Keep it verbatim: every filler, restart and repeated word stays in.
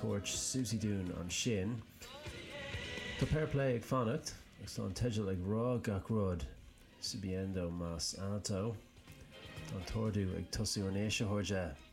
tuairt Susie Dún an sin. Tá Fairplay ag fannacht, agus tá an teideal ag rá gach rud, subiendo mas anató. Tá an tuairú ag tosú an éise thuirde.